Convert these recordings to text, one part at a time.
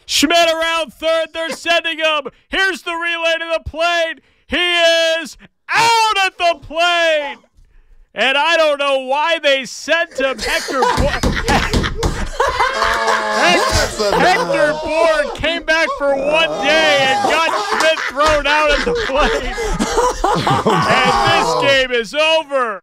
Schmidt around third. They're sending him. Here's the relay to the plate. He is out at the plate. And I don't know why they sent him. Hector Bourne came back for 1 day and got Schmidt thrown out at the plate. And this game is over.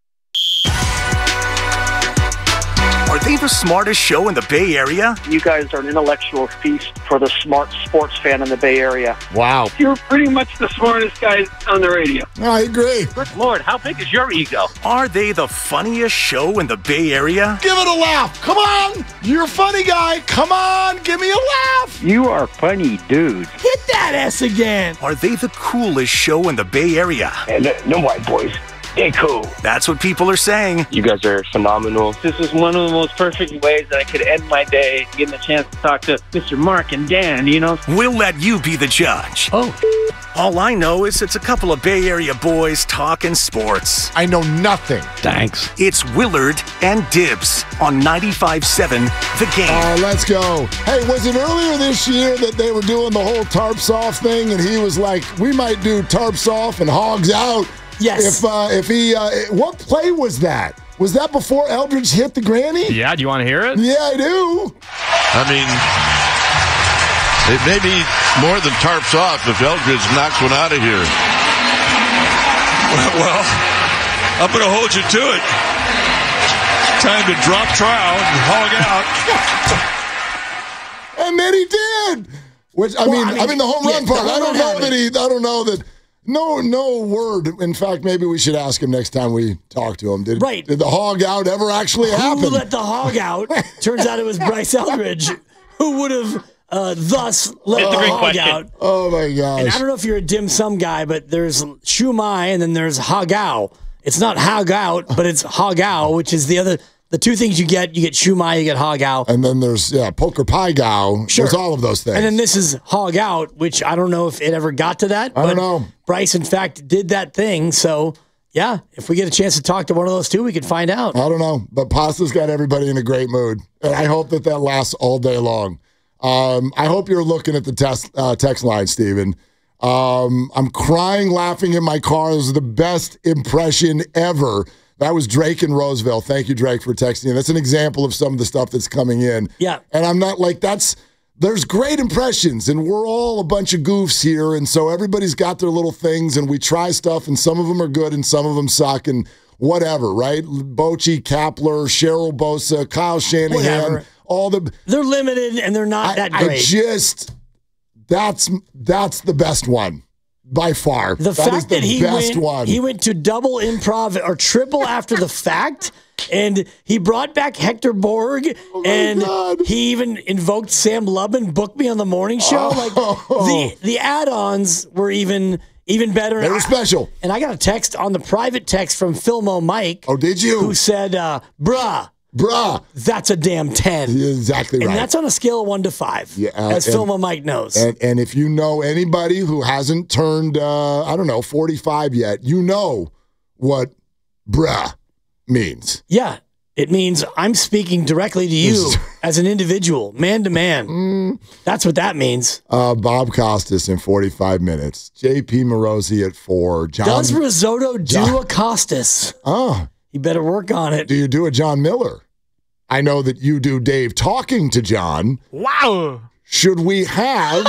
Are they the smartest show in the Bay Area? You guys are an intellectual feast for the smart sports fan in the Bay Area. Wow. You're pretty much the smartest guys on the radio. I agree. Good Lord, how big is your ego? Are they the funniest show in the Bay Area? Give it a laugh. Come on. You're a funny guy. Come on. Give me a laugh. You are funny, dude. Hit that S again. Are they the coolest show in the Bay Area? And no white boys. They're cool. That's what people are saying. You guys are phenomenal. This is one of the most perfect ways that I could end my day, getting a chance to talk to Mr. Mark and Dan, you know? We'll let you be the judge. Oh. All I know is it's a couple of Bay Area boys talking sports. I know nothing. Thanks. It's Willard and Dibs on 95.7 The Game. Let's go. Hey, was it earlier this year that they were doing the whole tarps off thing, and he was like, we might do tarps off and hogs out? Yes. If he, what play was that? Was that before Eldridge hit the granny? Yeah, do you want to hear it? Yeah, I do. I mean, it may be more than tarps off if Eldridge knocks one out of here. Well, I'm going to hold you to it. Time to drop trowel and hog out. And then he did. Which I mean the home run part. I don't know that. No word. In fact, maybe we should ask him next time we talk to him. Did the hog out ever actually happen? Who let the hog out? Turns out it was Bryce Eldridge, who would have thus let the hog out. Oh, my gosh. And I don't know if you're a dim sum guy, but there's shumai and then there's hogao. It's not hog out, but it's hogao, which is the two things you get. You get shumai, you get hogao. And then there's, poker pie gow. Sure. There's all of those things. And then this is hog out, which I don't know if it ever got to that. I don't know. Bryce, in fact, did that thing. So, yeah, if we get a chance to talk to one of those two, we could find out. I don't know. But Pasta's got everybody in a great mood. And I hope that lasts all day long. I hope you're looking at the text line, Steven. I'm crying, laughing in my car. This is the best impression ever. That was Drake in Roseville. Thank you, Drake, for texting in. That's an example of some of the stuff that's coming in. Yeah. And I'm not like, there's great impressions, and we're all a bunch of goofs here, and so everybody's got their little things, and we try stuff, and some of them are good, and some of them suck, and whatever, right? Bochy, Kapler, Cheryl Bosa, Kyle Shanahan, whatever. They're limited, and they're not that great. That's the best one. By far. The fact that he went to double improv or triple after the fact, and he brought back Hector Borg, he even invoked Sam Lubin, booked me on the morning show. The add-ons were even better. They were special. And I got a text on the private text from Filmo Mike. Oh, did you? Who said, bruh, that's a damn 10. You're exactly right. And that's on a scale of 1 to 5, as Filmo Mike knows. And if you know anybody who hasn't turned, 45 yet, you know what bruh means. Yeah. It means I'm speaking directly to you as an individual, man to man. That's what that means. Bob Costas in 45 minutes. JP Morosi at 4. Does Risotto do a Costas? Oh. You better work on it. Do you do a John Miller? I know that you do Dave talking to John. Wow. Should we have...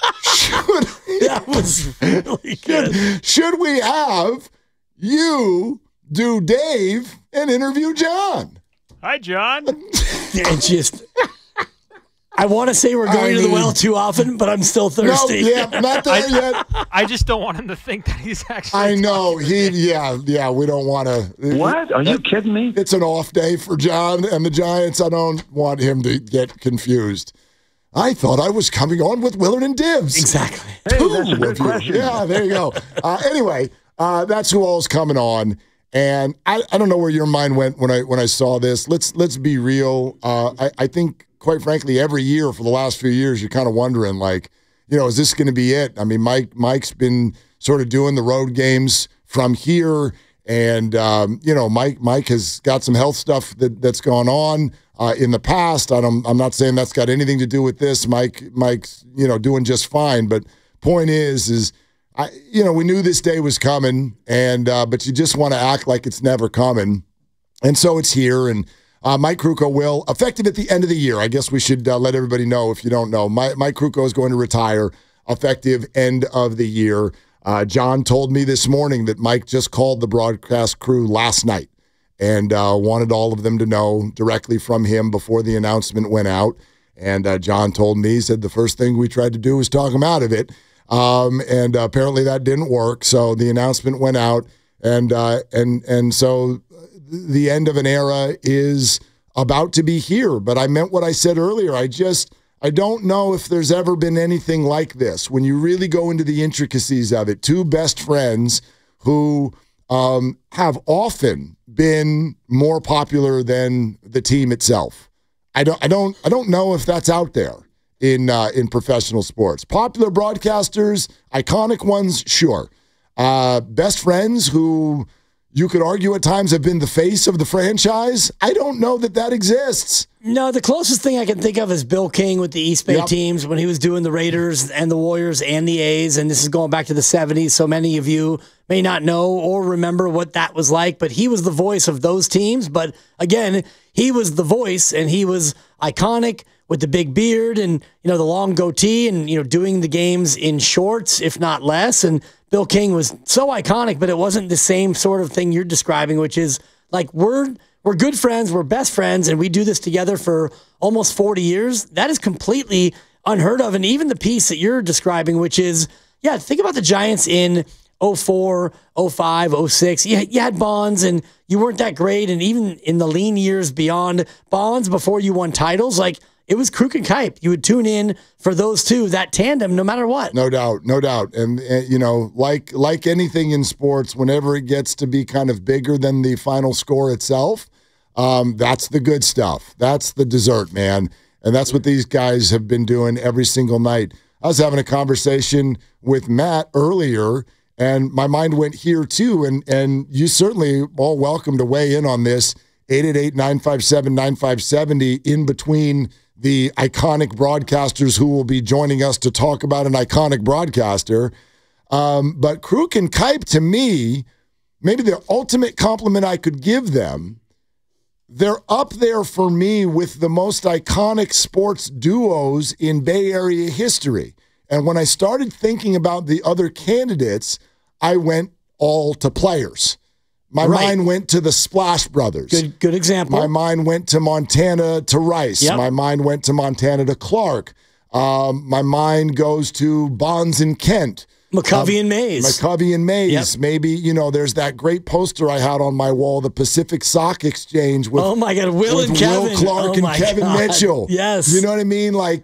that was really good. Should we have you do Dave and interview John? Hi, John. I want to say we're going to the well too often, but I'm still thirsty. No, not there yet. I just don't want him to think that he's actually. I know. We don't want to. What? Are you kidding me? It's an off day for John and the Giants. I don't want him to get confused. I thought I was coming on with Willard and Dibs. Exactly. Hey, that's a good question. Yeah, there you go. Anyway, that's who all's coming on. And I don't know where your mind went when I saw this. Let's be real. I think, quite frankly, every year for the last few years, you're kind of wondering, is this going to be it? I mean, Mike's been sort of doing the road games from here, and Mike has got some health stuff that's gone on. in the past. I'm not saying that's got anything to do with this. Mike's doing just fine. But point is we knew this day was coming, and but you just want to act like it's never coming, and so it's here. And Mike Krukow will, effective at the end of the year. I guess we should let everybody know if you don't know. Mike Krukow is going to retire effective end of the year. John told me this morning that Mike just called the broadcast crew last night and wanted all of them to know directly from him before the announcement went out. And John told me, he said the first thing we tried to do was talk him out of it. And apparently that didn't work. So the announcement went out, and so the end of an era is about to be here. But I meant what I said earlier. I don't know if there's ever been anything like this. When you really go into the intricacies of it, two best friends who have often been more popular than the team itself. I don't know if that's out there in professional sports. Popular broadcasters, iconic ones, sure. Best friends who you could argue at times have been the face of the franchise. I don't know that exists. No, the closest thing I can think of is Bill King with the East Bay teams when he was doing the Raiders and the Warriors and the A's, and this is going back to the 70s, so many of you may not know or remember what that was like, but he was the voice of those teams. But again, he was the voice, and he was iconic with the big beard and the long goatee and doing the games in shorts, if not less. And Bill King was so iconic, but it wasn't the same sort of thing you're describing, which is like we're good friends, we're best friends, and we do this together for almost 40 years. That is completely unheard of. And even the piece that you're describing, which is, think about the Giants in 04, 05, 06. You had Bonds, and you weren't that great. And even in the lean years beyond Bonds, before you won titles, like it was Kruk and Kipe. You would tune in for those two, that tandem, no matter what. No doubt. And like anything in sports, whenever it gets to be kind of bigger than the final score itself, that's the good stuff. That's the dessert, man. And that's what these guys have been doing every single night. I was having a conversation with Matt earlier, and my mind went here too. And you certainly all welcome to weigh in on this. 888-957-9570 in between the iconic broadcasters who will be joining us to talk about an iconic broadcaster. But Kruk and Kipe, to me, maybe the ultimate compliment I could give them, they're up there for me with the most iconic sports duos in Bay Area history. And when I started thinking about the other candidates, I went all to players. My mind went to the Splash Brothers. Good example. My mind went to Montana to Rice. Yep. My mind went to Montana to Clark. My mind goes to Bonds and Kent. McCovey and Mays. Yep. Maybe, there's that great poster I had on my wall, the Pacific Sock Exchange with, Will and Kevin. Will Clark and Kevin Mitchell. Yes. You know what I mean? Like,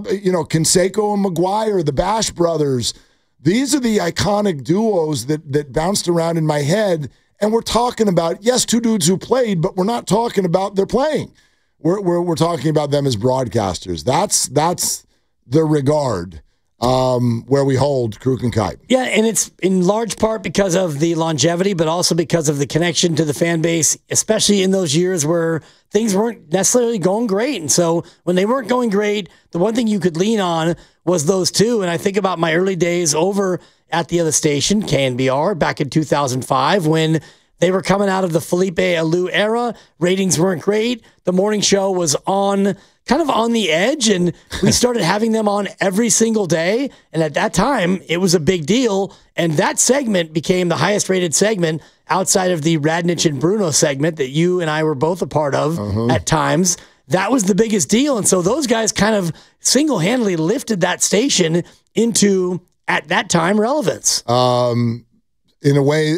Canseco and McGuire, the Bash Brothers. These are the iconic duos that bounced around in my head. And we're talking about, yes, two dudes who played, but we're not talking about their playing. We're talking about them as broadcasters. That's the regard where we hold Kruk and Kipe. Yeah, and it's in large part because of the longevity, but also because of the connection to the fan base, especially in those years where things weren't necessarily going great. And so when they weren't going great, the one thing you could lean on was those two. And I think about my early days over at the other station, KNBR, back in 2005, when they were coming out of the Felipe Alou era. Ratings weren't great. The morning show was kind of on the edge, and we started having them on every single day. And at that time, it was a big deal. And that segment became the highest rated segment outside of the Radnich and Bruno segment that you and I were both a part of at times. That was the biggest deal. And so those guys kind of single-handedly lifted that station into, at that time, relevance. In a way,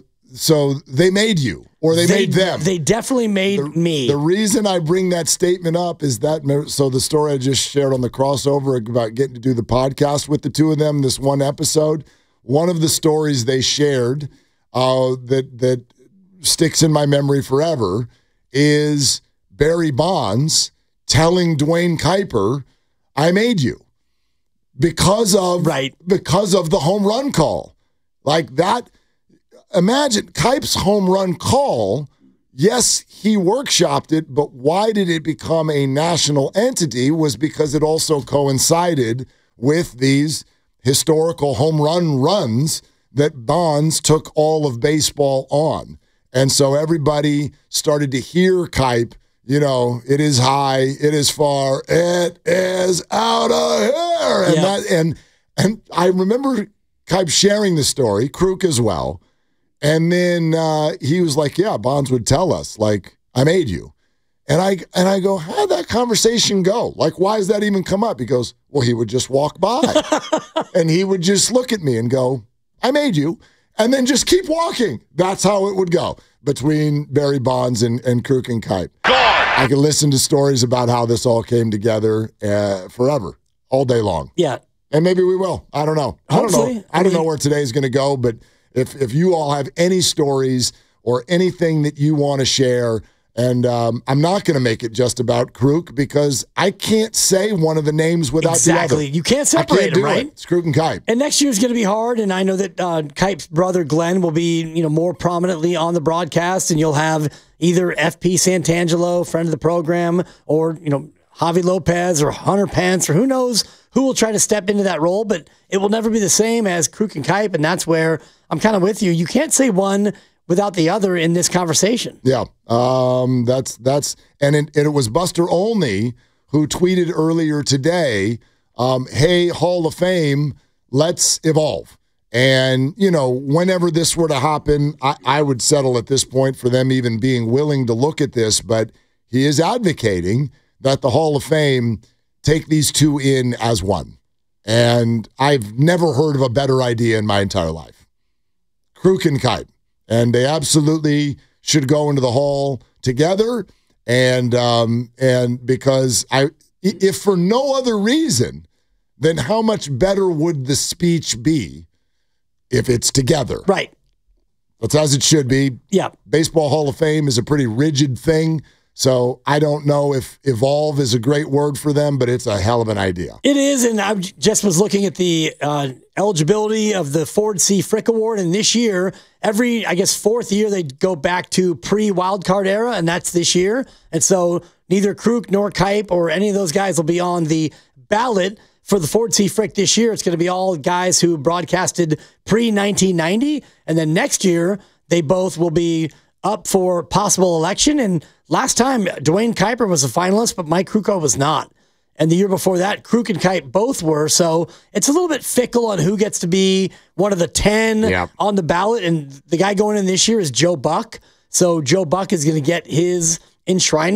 so they made you, or they made them. They definitely made me. The reason I bring that statement up is that, so the story I just shared on the crossover about getting to do the podcast with the two of them, this one episode, one of the stories they shared that sticks in my memory forever is Barry Bonds telling Dwayne Kuiper, I made you. Because of the home run call. Like that, imagine Kipe's home run call yes, he workshopped it, but why did it become a national entity was because it also coincided with these historical home run runs that Bonds took all of baseball on. And so everybody started to hear Kipe, it is high, it is far, it is out of here. And I remember Kipe sharing the story, Kruk as well. And then he was like, yeah, Bonds would tell us, like, I made you. And I go, how'd that conversation go? Like, why does that even come up? He goes, well, he would just walk by. And he would just look at me and go, I made you. And then just keep walking. That's how it would go between Barry Bonds and Kruk and Kipe. I could listen to stories about how this all came together forever, all day long. Yeah. And maybe we will. I don't know. Hopefully. I don't know where today's going to go, but if you all have any stories or anything that you want to share, and I'm not going to make it just about Kruk because I can't say one of the names without the other. Exactly. You can't separate them, right? It's Kruk and Kipe. And next year's going to be hard, and I know that Kipe's brother Glenn will be more prominently on the broadcast, and you'll have either FP Santangelo, friend of the program, or Javi Lopez or Hunter Pence, or who knows who will try to step into that role, but it will never be the same as Kruk and Kipe, and that's where I'm kind of with you. You can't say one without the other in this conversation. Yeah, that's and it was Buster Olney who tweeted earlier today, hey, Hall of Fame, let's evolve. And, whenever this were to happen, I would settle at this point for them even being willing to look at this, but he is advocating that the Hall of Fame take these two in as one. And I've never heard of a better idea in my entire life. Kruk and Kipe. And they absolutely should go into the Hall together. And because if for no other reason, then how much better would the speech be if it's together? Right. That's as it should be. Yeah. Baseball Hall of Fame is a pretty rigid thing. So I don't know if evolve is a great word for them, but it's a hell of an idea. It is, and I just was looking at the eligibility of the Ford C. Frick Award, and this year, every, fourth year, they go back to pre-wildcard era, and that's this year. And so neither Kruk nor Kipe or any of those guys will be on the ballot for the Ford C. Frick this year. It's going to be all guys who broadcasted pre-1990, and then next year, they both will be up for possible election. And last time, Dwayne Kuiper was a finalist, but Mike Krukow was not. And the year before that, Kruk and Kipe both were. So it's a little bit fickle on who gets to be one of the 10 on the ballot. And the guy going in this year is Joe Buck. So Joe Buck is going to get his enshrinement.